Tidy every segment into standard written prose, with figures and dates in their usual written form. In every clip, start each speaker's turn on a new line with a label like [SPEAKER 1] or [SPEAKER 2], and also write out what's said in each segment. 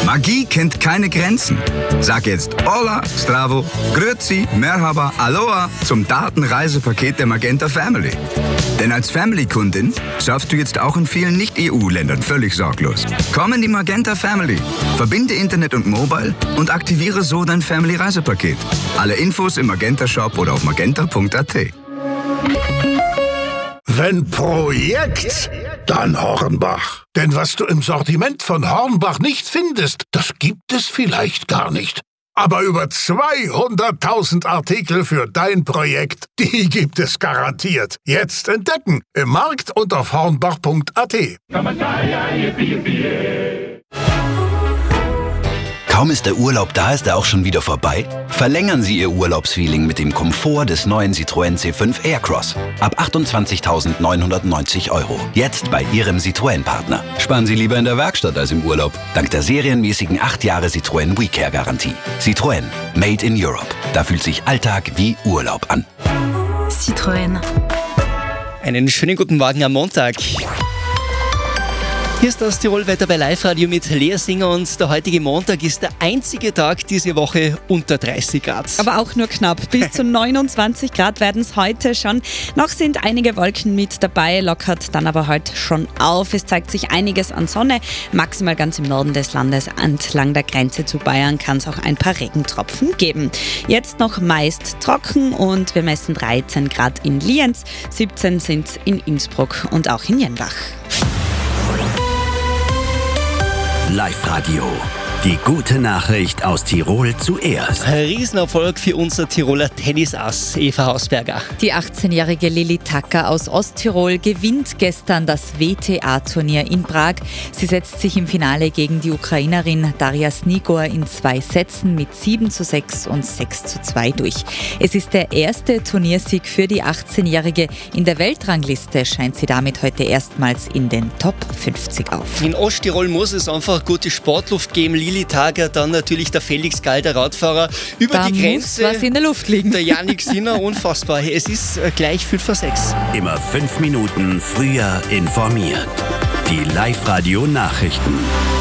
[SPEAKER 1] Magie kennt keine Grenzen. Sag jetzt Hola, Stravo, Grüezi, Merhaba, Aloha zum Datenreisepaket der Magenta Family. Denn als Family-Kundin surfst du jetzt auch in vielen Nicht-EU-Ländern völlig sorglos. Komm in die Magenta Family, verbinde Internet und Mobile und aktiviere so dein Family-Reisepaket. Alle Infos im Magenta-Shop oder auf magenta.at.
[SPEAKER 2] Wenn Projekt, dann Hornbach. Denn was du im Sortiment von Hornbach nicht findest, das gibt es vielleicht gar nicht. Aber über 200.000 Artikel für dein Projekt, die gibt es garantiert. Jetzt entdecken im Markt und auf hornbach.at.
[SPEAKER 3] Kaum ist der Urlaub da, ist er auch schon wieder vorbei? Verlängern Sie Ihr Urlaubsfeeling mit dem Komfort des neuen Citroën C5 Aircross. Ab 28.990 €. Jetzt bei Ihrem Citroën-Partner. Sparen Sie lieber in der Werkstatt als im Urlaub. Dank der serienmäßigen 8 Jahre Citroën WeCare-Garantie. Citroën. Made in Europe. Da fühlt sich Alltag wie Urlaub an.
[SPEAKER 4] Citroën.
[SPEAKER 5] Einen schönen guten Morgen am Montag. Hier ist das Tirol-Wetter bei Live-Radio mit Lea Singer und der heutige Montag ist der einzige Tag diese Woche unter 30 Grad.
[SPEAKER 6] Aber auch nur knapp. Bis zu 29 Grad werden es heute schon. Noch sind einige Wolken mit dabei, lockert dann aber heute schon auf. Es zeigt sich einiges an Sonne. Maximal ganz im Norden des Landes entlang der Grenze zu Bayern kann es auch ein paar Regentropfen geben. Jetzt noch meist trocken und wir messen 13 Grad in Lienz, 17 sind es in Innsbruck und auch in Jenbach.
[SPEAKER 7] Live-Radio. Die gute Nachricht aus Tirol zuerst.
[SPEAKER 5] Ein Riesenerfolg für unser Tiroler Tennisass Eva Hausberger.
[SPEAKER 4] Die 18-jährige Lilly Tacker aus Osttirol gewinnt gestern das WTA-Turnier in Prag. Sie setzt sich im Finale gegen die Ukrainerin Daria Snigor in 2 Sätzen mit 7:6 und 6:2 durch. Es ist der erste Turniersieg für die 18-jährige. In der Weltrangliste scheint sie damit heute erstmals in den Top 50 auf.
[SPEAKER 5] In Osttirol muss es einfach gute Sportluft geben. Lilly Tacker, dann natürlich der Felix Gall, der Radfahrer, über
[SPEAKER 4] Da
[SPEAKER 5] die Grenze.
[SPEAKER 4] muss was in der Luft liegen.
[SPEAKER 5] Der Yannick Sinner, unfassbar. Es ist gleich 5:06.
[SPEAKER 7] Immer 5 Minuten früher informiert. Die Live-Radio-Nachrichten.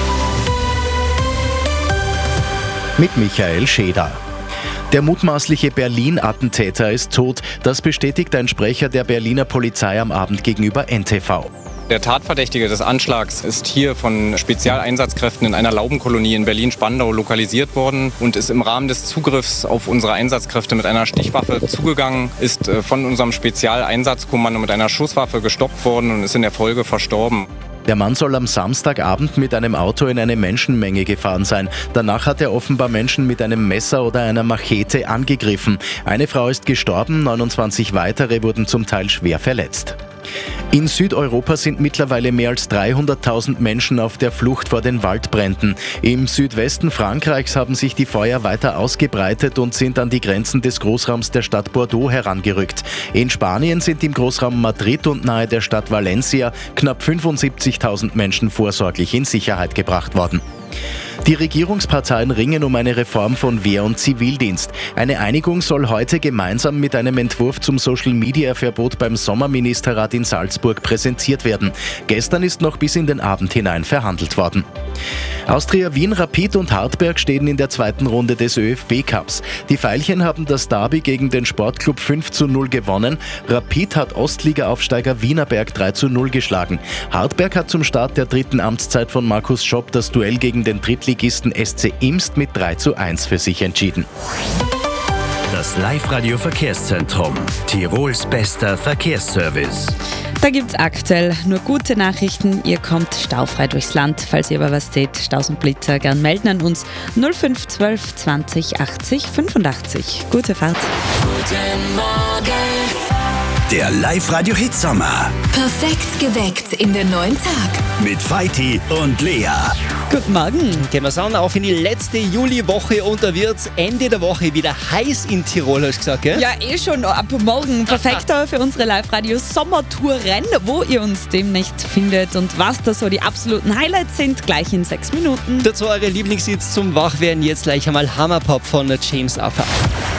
[SPEAKER 8] Mit Michael Scheder. Der mutmaßliche Berlin-Attentäter ist tot. Das bestätigt ein Sprecher der Berliner Polizei am Abend gegenüber NTV.
[SPEAKER 9] Der Tatverdächtige des Anschlags ist hier von Spezialeinsatzkräften in einer Laubenkolonie in Berlin-Spandau lokalisiert worden und ist im Rahmen des Zugriffs auf unsere Einsatzkräfte mit einer Stichwaffe zugegangen, ist von unserem Spezialeinsatzkommando mit einer Schusswaffe gestoppt worden und ist in der Folge verstorben.
[SPEAKER 8] Der Mann soll am Samstagabend mit einem Auto in eine Menschenmenge gefahren sein. Danach hat er offenbar Menschen mit einem Messer oder einer Machete angegriffen. Eine Frau ist gestorben, 29 weitere wurden zum Teil schwer verletzt. In Südeuropa sind mittlerweile mehr als 300.000 Menschen auf der Flucht vor den Waldbränden. Im Südwesten Frankreichs haben sich die Feuer weiter ausgebreitet und sind an die Grenzen des Großraums der Stadt Bordeaux herangerückt. In Spanien sind im Großraum Madrid und nahe der Stadt Valencia knapp 75.000 Menschen vorsorglich in Sicherheit gebracht worden. Die Regierungsparteien ringen um eine Reform von Wehr- und Zivildienst. Eine Einigung soll heute gemeinsam mit einem Entwurf zum Social-Media-Verbot beim Sommerministerrat in Salzburg präsentiert werden. Gestern ist noch bis in den Abend hinein verhandelt worden. Austria Wien, Rapid und Hartberg stehen in der zweiten Runde des ÖFB-Cups. Die Veilchen haben das Derby gegen den Sportclub 5:0 gewonnen. Rapid hat Ostliga-Aufsteiger Wienerberg 3:0 geschlagen. Hartberg hat zum Start der dritten Amtszeit von Markus Schopp das Duell gegen den Drittligisten SC Imst mit 3:1 für sich entschieden.
[SPEAKER 7] Das Live-Radio-Verkehrszentrum. Tirols bester Verkehrsservice.
[SPEAKER 6] Da gibt's aktuell nur gute Nachrichten. Ihr kommt staufrei durchs Land. Falls ihr aber was seht, Staus und Blitzer, gern melden an uns 0512 20 80 85. Gute Fahrt.
[SPEAKER 10] Guten Morgen.
[SPEAKER 7] Der Live-Radio-Hitsommer.
[SPEAKER 10] Perfekt geweckt in den neuen Tag.
[SPEAKER 7] Mit Vaiti und Lea.
[SPEAKER 6] Guten Morgen.
[SPEAKER 5] Gehen wir schauen auf in die letzte Juliwoche und da wird's Ende der Woche wieder heiß in Tirol, hast du gesagt, gell?
[SPEAKER 6] Ja, schon ab morgen. Perfekt für unsere Live-Radio-Sommertouren, wo ihr uns demnächst findet und was da so die absoluten Highlights sind, gleich in 6 Minuten.
[SPEAKER 5] Dazu eure Lieblingshits zum Wachwerden, jetzt gleich einmal Hammerpop von James Arthur.